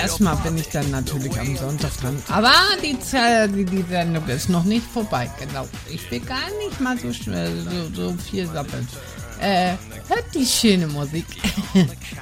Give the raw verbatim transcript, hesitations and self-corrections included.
erstmal bin ich dann natürlich am Sonntag dran. Aber die, die, die Sendung ist noch nicht vorbei, genau. Ich will gar nicht mal so schnell so, so viel sappeln. Äh, hört die schöne Musik.